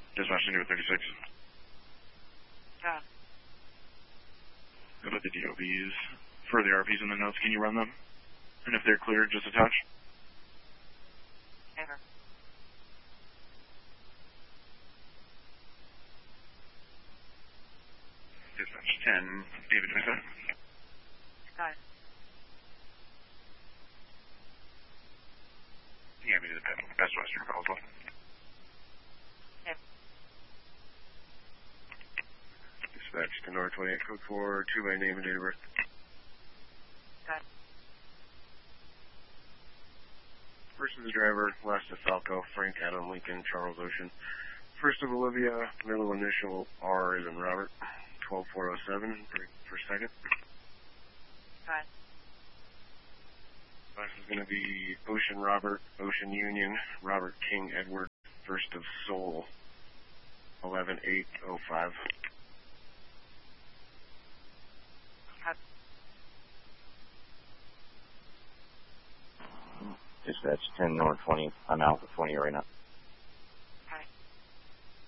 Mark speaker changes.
Speaker 1: Dispatch into 36.
Speaker 2: Got it.
Speaker 1: How about the DOBs? For the RPs in the notes, can you run them? And if they're cleared, just attach?
Speaker 2: Ever.
Speaker 1: Dispatch 10, David Mesa.
Speaker 2: Got it.
Speaker 1: Yeah, me to the Best Western call as well.
Speaker 2: Yep.
Speaker 1: Dispatch to North 28, code 4, 2 by name and date of birth.
Speaker 2: Got it.
Speaker 1: First is the driver, last is Falco, Frank Adam Lincoln, Charles Ocean. First of Olivia, middle initial R is in Robert, 12407 for second.
Speaker 2: Got it.
Speaker 1: Last is going to be Ocean Robert, Ocean Union, Robert King Edward, first of Seoul, 11805.
Speaker 3: Dispatch 10 North 20. I'm out with 20 right now.